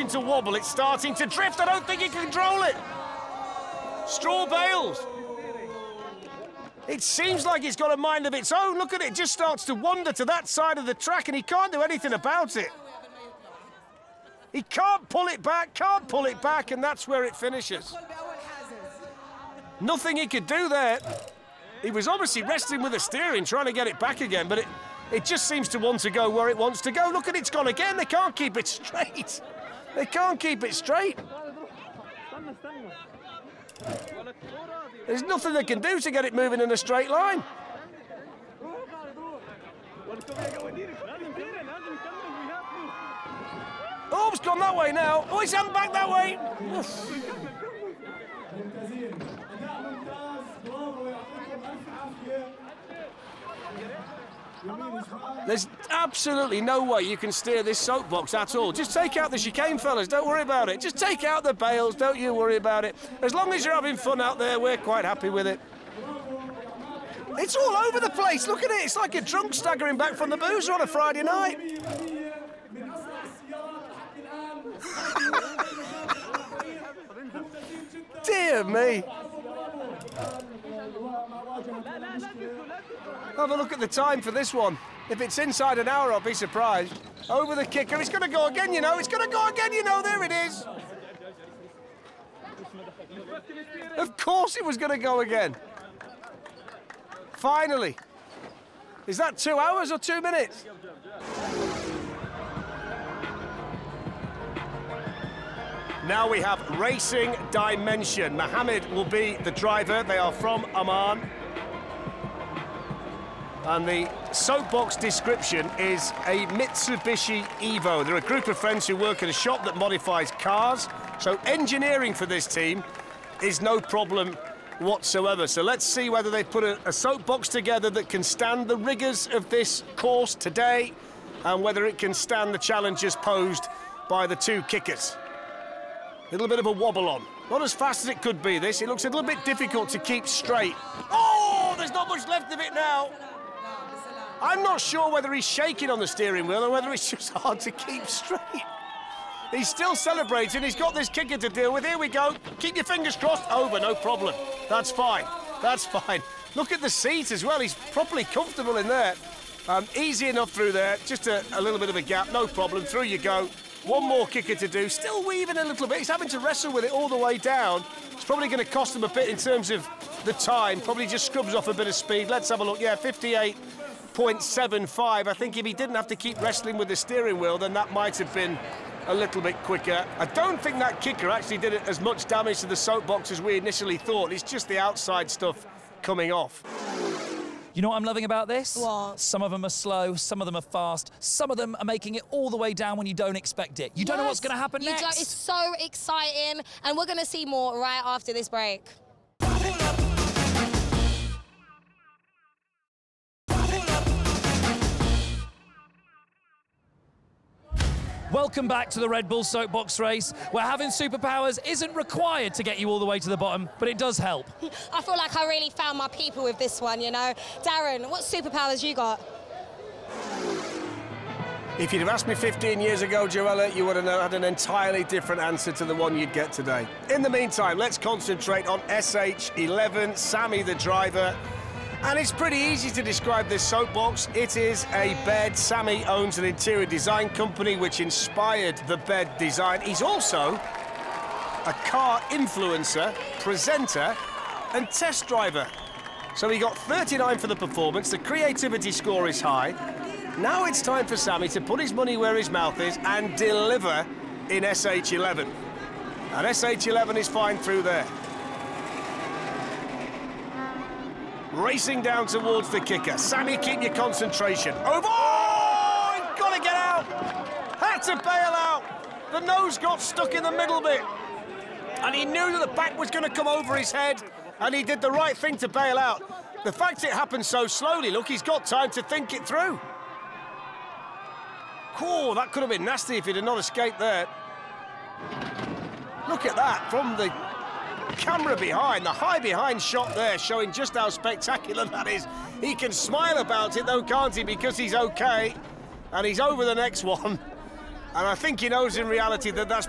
starting to wobble, it's starting to drift. I don't think he can control it. Straw bales. It seems like it's got a mind of its own. Look at it, it just starts to wander to that side of the track and he can't do anything about it. He can't pull it back, and that's where it finishes. Nothing he could do there. He was obviously wrestling with the steering, trying to get it back again, but it just seems to want to go where it wants to go. Look at it, it's gone again. They can't keep it straight. They can't keep it straight. There's nothing they can do to get it moving in a straight line. Oh, it's gone that way now. Oh, it's heading back that way. There's absolutely no way you can steer this soapbox at all. Just take out the chicane, fellas. Don't worry about it. Just take out the bales. Don't you worry about it. As long as you're having fun out there, we're quite happy with it. It's all over the place. Look at it. It's like a drunk staggering back from the boozer on a Friday night. Dear me. Have a look at the time for this one. If it's inside an hour, I'll be surprised. Over the kicker. It's going to go again, you know. It's going to go again, you know. There it is. Of course it was going to go again. Finally. Is that 2 hours or 2 minutes? Now we have Racing Dimension. Mohammed will be the driver. They are from Oman. And the soapbox description is a Mitsubishi Evo. They're a group of friends who work at a shop that modifies cars. So engineering for this team is no problem whatsoever. So let's see whether they put a soapbox together that can stand the rigours of this course today and whether it can stand the challenges posed by the two kickers. A little bit of a wobble on. Not as fast as it could be, this. It looks a little bit difficult to keep straight. Oh, there's not much left of it now. I'm not sure whether he's shaking on the steering wheel or whether it's just hard to keep straight. He's still celebrating. He's got this kicker to deal with. Here we go. Keep your fingers crossed. Over, no problem. That's fine. That's fine. Look at the seat as well. He's properly comfortable in there. Easy enough through there. Just a little bit of a gap. No problem. Through you go. One more kicker to do. Still weaving a little bit. He's having to wrestle with it all the way down. It's probably going to cost him a bit in terms of the time. Probably just scrubs off a bit of speed. Let's have a look. Yeah, 58.75. I think if he didn't have to keep wrestling with the steering wheel, then that might have been a little bit quicker. I don't think that kicker actually did as much damage to the soapbox as we initially thought. It's just the outside stuff coming off. You know what I'm loving about this? What? Some of them are slow, some of them are fast, some of them are making it all the way down when you don't expect it. You don't know what's going to happen next. It's so exciting, and we're going to see more right after this break. Welcome back to the Red Bull Soapbox race, where having superpowers isn't required to get you all the way to the bottom, but it does help. I feel like I really found my people with this one, you know. Darren, what superpowers you got? If you'd have asked me 15 years ago, Joella, you would have had an entirely different answer to the one you'd get today. In the meantime, let's concentrate on SH11, Sammy the driver. And it's pretty easy to describe this soapbox. It is a bed. Sammy owns an interior design company which inspired the bed design. He's also a car influencer, presenter, and test driver. So he got 39 for the performance. The creativity score is high. Now it's time for Sammy to put his money where his mouth is and deliver in SH11. And SH11 is fine through there. Racing down towards the kicker. Sammy, keep your concentration. Over! Oh! He's got to get out! Had to bail out! The nose got stuck in the middle bit. And he knew that the back was going to come over his head, and he did the right thing to bail out. The fact it happened so slowly, look, he's got time to think it through. Oh, that could have been nasty if he'd have not escaped there. Look at that, from the camera behind, the high behind shot there, showing just how spectacular that is. He can smile about it though, can't he, because he's okay, and he's over the next one. And I think he knows in reality that that's